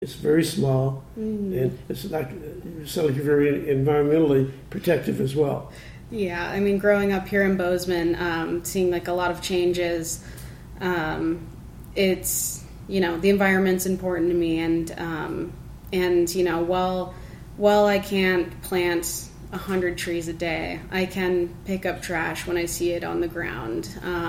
It's very small, and it's like you sound like you're very environmentally protective as well. Yeah, I mean, growing up here in Bozeman, seeing like a lot of changes, it's, the environment's important to me, and while I can't plant 100 trees a day, I can pick up trash when I see it on the ground,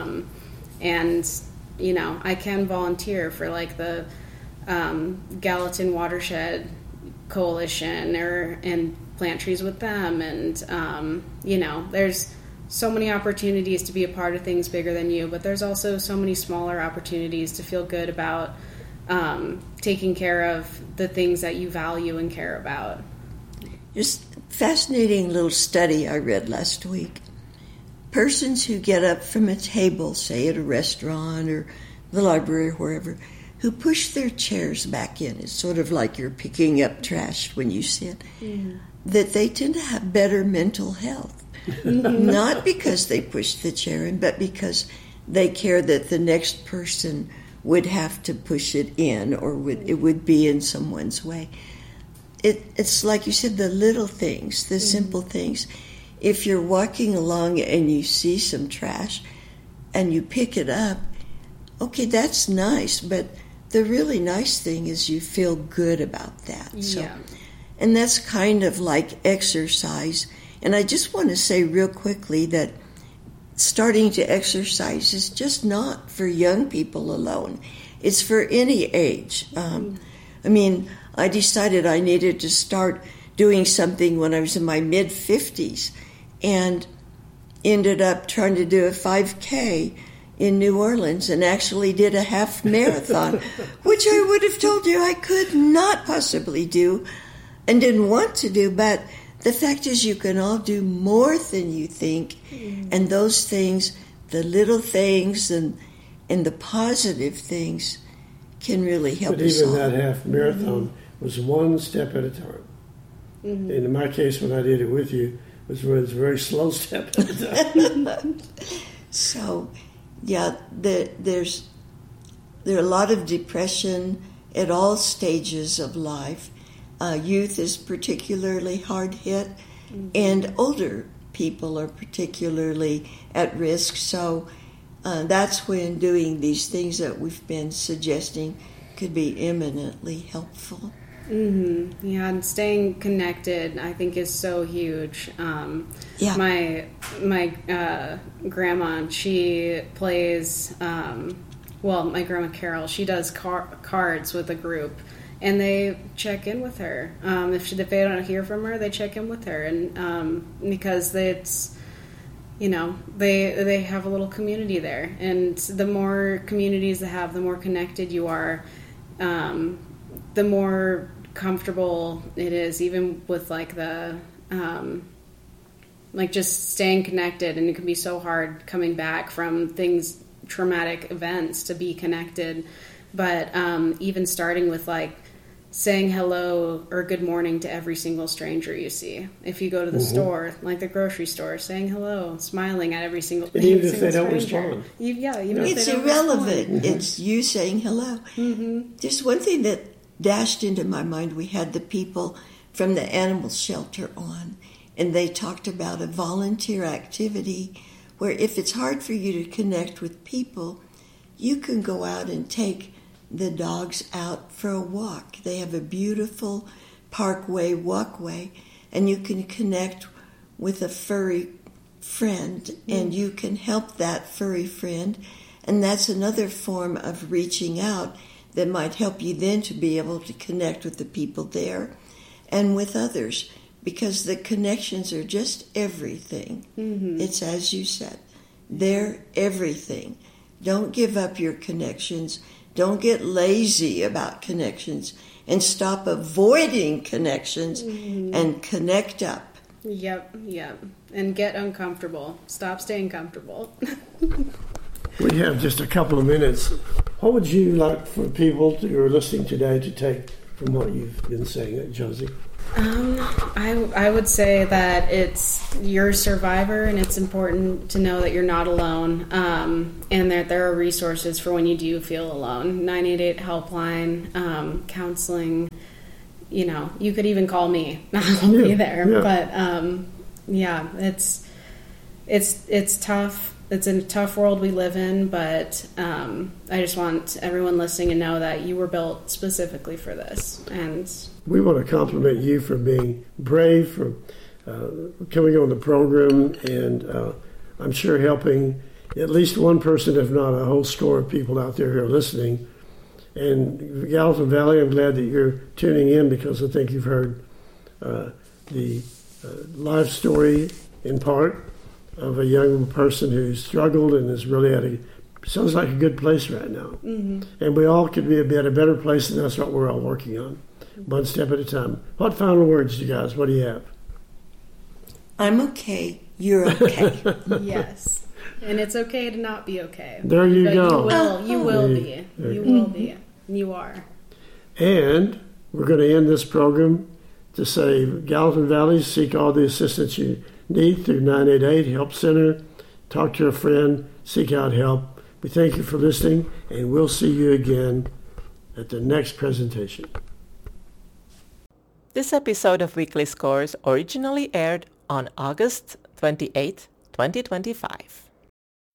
and I can volunteer for like the Gallatin Watershed Coalition and plant trees with them, and there's so many opportunities to be a part of things bigger than you, but there's also so many smaller opportunities to feel good about taking care of the things that you value and care about. Just fascinating little study I read last week. Persons who get up from a table, say at a restaurant or the library or wherever, who push their chairs back in, it's sort of like you're picking up trash when you sit, that they tend to have better mental health. Not because they push the chair in, but because they care that the next person would have to push it in, or it would be in someone's way. It's like you said, the little things, the simple things. If you're walking along and you see some trash and you pick it up, okay, that's nice, but the really nice thing is you feel good about that. Yeah. And that's kind of like exercise. And I just want to say real quickly that starting to exercise is just not for young people alone. It's for any age. I decided I needed to start doing something when I was in my mid-50s and ended up trying to do a 5K in New Orleans and actually did a half marathon, which I would have told you I could not possibly do and didn't want to do. But the fact is you can all do more than you think. And those things, the little things and the positive things, can really help us all. But even that half marathon was one step at a time. And in my case, when I did it with you, it was a very slow step at a time. So, yeah, there are a lot of depression at all stages of life. Youth is particularly hard hit, and older people are particularly at risk. So that's when doing these things that we've been suggesting could be eminently helpful. Yeah, and staying connected, I think, is so huge. My grandma, she plays. My grandma Carol, she does cards with a group, and they check in with her. If they don't hear from her, they check in with her, and because it's, they have a little community there, and the more communities they have, the more connected you are. The more comfortable it is, even with like the just staying connected. And it can be so hard coming back from traumatic events to be connected, but even starting with like saying hello or good morning to every single stranger you see. If you go to the store, like the grocery store, saying hello, smiling at every single and even if they don't respond. It's irrelevant. It's you saying hello. Just one thing that dashed into my mind, we had the people from the animal shelter on, and they talked about a volunteer activity where if it's hard for you to connect with people, you can go out and take the dogs out for a walk. They have a beautiful parkway walkway, and you can connect with a furry friend, and you can help that furry friend, and that's another form of reaching out that might help you then to be able to connect with the people there and with others, because the connections are just everything. It's as you said, they're everything. Don't give up your connections. Don't get lazy about connections, and stop avoiding connections and connect up. Yep. And get uncomfortable. Stop staying comfortable. We have just a couple of minutes. What would you like for people who are listening today to take from what you've been saying, Josie? I would say that you're a survivor, and it's important to know that you're not alone, and that there are resources for when you do feel alone. 988 helpline, counseling. You know, you could even call me. I'll be there. Yeah. But it's tough. It's a tough world we live in, but I just want everyone listening to know that you were built specifically for this. And we want to compliment you for being brave, for coming on the program, and I'm sure helping at least one person, if not a whole score of people out there who are listening. And Gallatin Valley, I'm glad that you're tuning in, because I think you've heard the life story in part of a young person who's struggled and is really sounds like a good place right now. Mm-hmm. And we all could be a better place, and that's what we're all working on, one step at a time. What final words, you guys? What do you have? I'm okay. You're okay. Yes. And it's okay to not be okay. There you go. You will be. You will be. You are. And we're going to end this program to say, Gallatin Valley, seek all the assistance you need through 988 Help Center. Talk to a friend. Seek out help. We thank you for listening, and we'll see you again at the next presentation. This episode of Weekly Scores originally aired on August 28, 2025.